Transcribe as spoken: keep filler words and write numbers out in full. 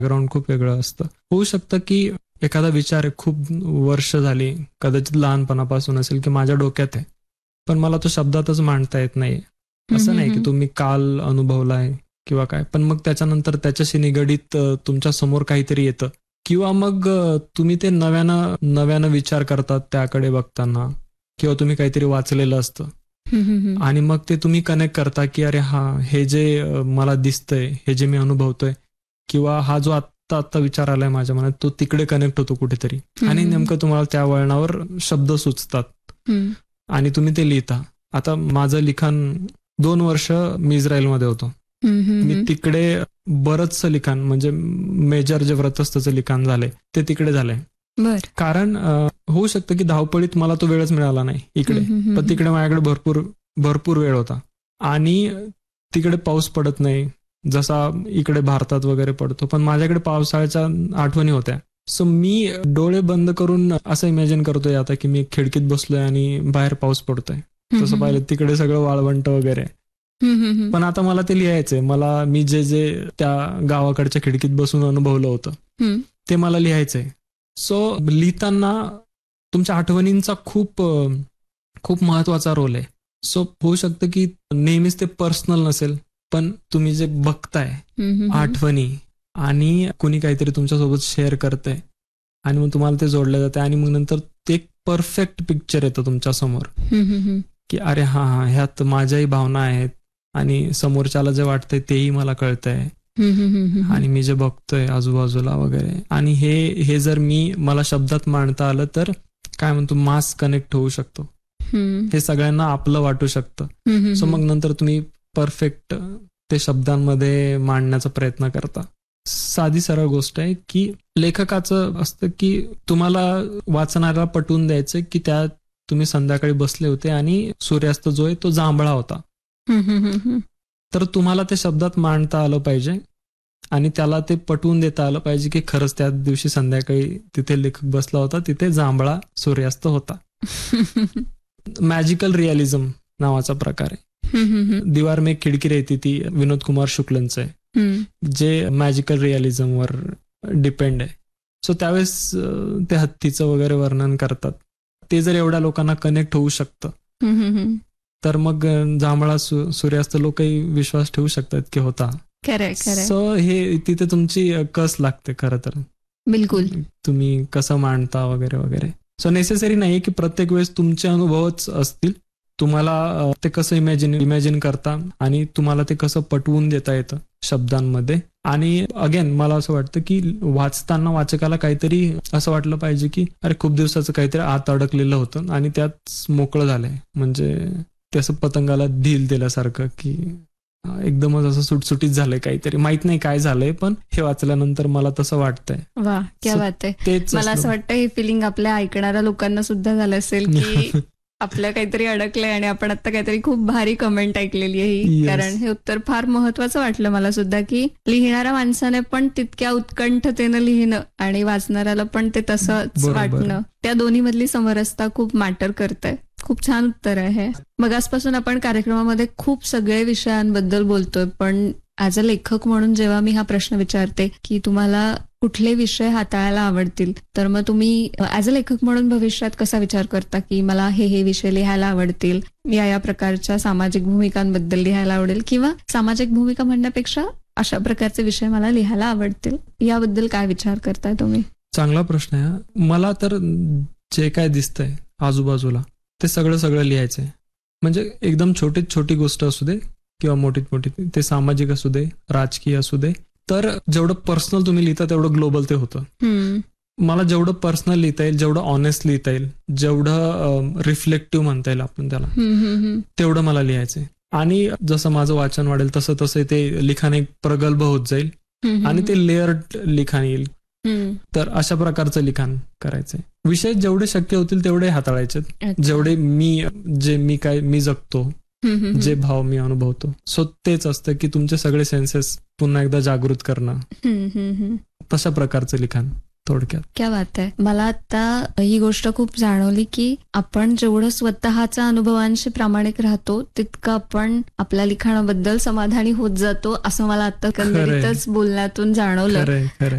Background खूप वेगळं असतं. होऊ शकतं की एखादा विचार आहे, खूप वर्ष झाली, कदाचित लहानपणापासून असेल की माझ्या डोक्यात आहे, पण मला तो शब्दातच मांडता येत नाही. असं नाही की तुम्ही काल अनुभवलाय किंवा काय, पण मग त्याच्यानंतर त्याच्याशी निगडीत तुमच्या समोर काहीतरी येतं किंवा मग तुम्ही ते नव्यानं नव्यानं विचार करतात त्याकडे बघताना, किंवा तुम्ही काहीतरी वाचलेलं असतं आणि मग ते तुम्ही कनेक्ट करता की अरे हा, हे जे मला दिसतंय, हे जे मी अनुभवतोय, किंवा हा जो आत्ता आत्ता विचार आलाय माझ्या मनात, तो तिकडे कनेक्ट होतो कुठेतरी, आणि नेमकं तुम्हाला त्या वळणावर शब्द सुचतात आणि तुम्ही ते लिहिता. आता माझं लिखाण दोन वर्ष मी इस्रायलमध्ये होतो. मी तिकडे बरंचसं लिखाण, म्हणजे मेजर जे व्रतस्थचं लिखाण झालंय ते तिकडे झालंय. कारण होऊ शकतं की धावपळीत मला तो वेळच मिळाला नाही इकडे, पण तिकडे माझ्याकडे भरपूर भरपूर वेळ होता आणि तिकडे पाऊस पडत नाही जसा इकडे भारतात वगैरे पडतो, पण माझ्याकडे पावसाळ्याच्या आठवणी होत्या. सो मी डोळे बंद करून असं इमॅजिन करतोय आता की मी खिडकीत बसलोय आणि बाहेर पाऊस पडतोय. तसं पाहिलं तिकडे सगळं वाळवंट वगैरे, पण आता मला ते लिहायचंय. मला मी जे जे त्या गावाकडच्या खिडकीत बसून अनुभवलं होतं ते मला लिहायचंय. सो लिहिताना तुमच्या आठवणींचा खूप खूप महत्वाचा रोल आहे. सो होऊ शकतं की नेहमीच ते पर्सनल नसेल, पण तुम्ही जे बघताय आठवणी आणि कुणी काहीतरी तुमच्यासोबत शेअर करतंय आणि मग तुम्हाला ते जोडलं जाते आणि मग नंतर ते एक परफेक्ट पिक्चर येतं तुमच्या समोर की अरे हा हा, ह्यात माझ्याही भावना आहेत आणि समोरच्याला जे वाटतंय तेही मला कळतंय आणि मी जे बघतोय आजूबाजूला वगैरे, आणि हे हे जर मी मला शब्दात मांडता आलं तर काय म्हणतो, मास कनेक्ट होऊ शकतो, हे सगळ्यांना आपलं वाटू शकतं. सो मग नंतर तुम्ही परफेक्ट ते शब्दांमध्ये मांडण्याचा प्रयत्न करता. साधी सरळ गोष्ट आहे की लेखकाचं असतं की तुम्हाला वाचणाऱ्याला पटवून द्यायचं की त्या तुम्ही संध्याकाळी बसले होते आणि सूर्यास्त जो आहे तो जांभळा होता, तर तुम्हाला ते शब्दात मांडता आलं पाहिजे आणि त्याला ते पटवून देता आलं पाहिजे की खरंच त्या दिवशी संध्याकाळी तिथे लेखक बसला होता, तिथे जांभळा सूर्यास्त होता. मॅजिकल रिअलिझम नावाचा प्रकार आहे. दीवार में खिडकी रहती ती विनोद कुमार शुक्लंचं आहे, जे मॅजिकल रिअलिझम वर डिपेंड आहे. सो त्यावेळेस ते हत्तीचं वगैरे वर्णन करतात. ते जर एवढ्या लोकांना कनेक्ट होऊ शकतं तर मग जांभळा सूर्यास्त लोकही विश्वास ठेवू शकतात की होता. सो हे तिथे तुमची कस लागते खरं तर, बिलकुल तुम्ही कसं मांडता वगैरे वगैरे. सो नेसेसरी नाही की प्रत्येक वेळेस तुमचे अनुभवच असतील. तुम्हाला ते कसं इमॅजिन इमॅजिन करता आणि तुम्हाला ते कसं पटवून देता येतं शब्दांमध्ये. आणि अगेन मला असं वाटतं की वाचताना वाचकाला काहीतरी असं वाटलं पाहिजे की अरे खूप दिवसाचं काहीतरी आत अडकलेलं होतं आणि त्यात मोकळं झालंय, म्हणजे ते असं पतंगाला ढील दिल्यासारखं की एकदमच असं सुटसुटीत झालंय, काहीतरी माहित नाही काय झालंय, पण हे वाचल्यानंतर मला तसं वाटतंय. वा, क्या बात आहे. मला असं वाटतं हे फिलिंग आपल्या ऐकणाऱ्या लोकांना सुद्धा झालं असेल की आपल्या काहीतरी अडकलंय आणि आपण आता काहीतरी खूप भारी कमेंट ऐकलेली आहे ही. कारण हे उत्तर फार महत्वाचं वाटलं मला सुद्धा की लिहिणाऱ्या माणसाने पण तितक्या उत्कंठतेनं लिहिणं आणि वाचणाऱ्याला पण ते तसंच वाटणं, त्या दोन्ही मधली समरसता खूप मॅटर करते. खूप छान उत्तर आहे. मग आजपासून आपण कार्यक्रमामध्ये खूप सगळे विषयांबद्दल बोलतोय, पण ऍज अ लेखक म्हणून जेव्हा मी हा प्रश्न विचारते की तुम्हाला कुठले विषय हाताळायला आवडतील, तर मग तुम्ही ऍज अ लेखक म्हणून भविष्यात कसा विचार करता की मला हे हे विषय लिहायला आवडतील, या या प्रकारच्या सामाजिक भूमिकांबद्दल लिहायला आवडेल, किंवा सामाजिक भूमिका म्हणण्यापेक्षा अशा प्रकारचे विषय मला लिहायला आवडतील, याबद्दल काय विचार करताय तुम्ही? चांगला प्रश्न आहे. मला तर जे काय दिसतंय आजूबाजूला ते सगळं सगळं लिहायचंय. म्हणजे एकदम छोटी छोटी गोष्ट असू दे किंवा मोठीत मोठी, ते सामाजिक असू दे, राजकीय असू दे, तर जेवढं पर्सनल तुम्ही लिहिता तेवढं ग्लोबल ते होतं. मला जेवढं पर्सनल लिहिता येईल, जेवढं ऑनेस्ट लिहिता येईल, जेवढं रिफ्लेक्टिव्ह म्हणता येईल आपण त्याला, तेवढं मला लिहायचंय. आणि जसं माझं वाचन वाढेल तसं तसं ते लिखाण एक प्रगल्भ होत जाईल आणि ते लेअर्ड लिखाण येईल. तर अशा प्रकारचं लिखाण करायचंय. विषय जेवढे शक्य होतील तेवढे हाताळायचे, जेवढे मी जे मी काय मी जगतो, जे भाव मी अनुभवतो. सो तेच असतं की तुमचे सगळे सेन्सेस पुन्हा एकदा जागृत करणं, तशा प्रकारचं लिखाण थोडक्यात. क्या बात आहे. मला आता ही गोष्ट खूप जाणवली की आपण जेवढं स्वतःच्या अनुभवांशी प्रामाणिक राहतो तितकं आपण आपल्या लिखाणाबद्दल समाधानी होत जातो, असं मला आता एकंदरीतच बोलण्यातून जाणवलं. खरंय खरंय